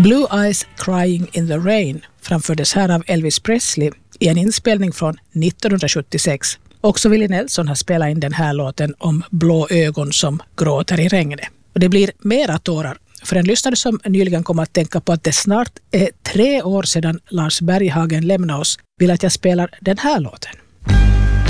Blue Eyes Crying in the Rain framfördes här av Elvis Presley i en inspelning från 1976. Också Willie Nelson har spelat in den här låten om blå ögon som gråter i regnet. Och det blir mera tårar. För en lyssnare som nyligen kom att tänka på att det snart är 3 år sedan Lars Berghagen lämnade oss vill att jag spelar den här låten.